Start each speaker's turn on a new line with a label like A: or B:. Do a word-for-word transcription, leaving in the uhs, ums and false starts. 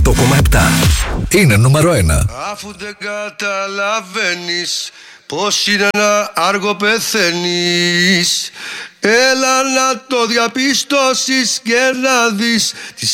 A: οκτώ κόμμα επτά. Είναι νούμερο ένα.
B: Αφού δεν καταλαβαίνεις πως είναι να άργο πεθαίνεις, έλα να το διαπιστώσεις και να δεις τις